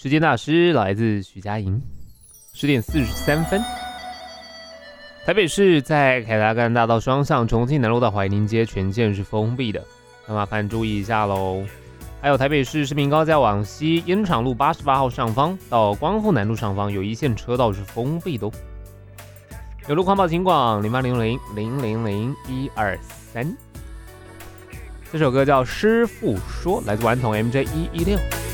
时间大师来自许佳莹，10:43。台北市在凯达格兰大道双向、重庆南路到怀宁街全线是封闭的，那麻烦注意一下喽。还有台北市市民高架往西烟厂路88号上方到光复南路上方有一线车道是封闭的哦。有路况报警广0800000123。这首歌叫《师傅说》，来自顽童 MJ116。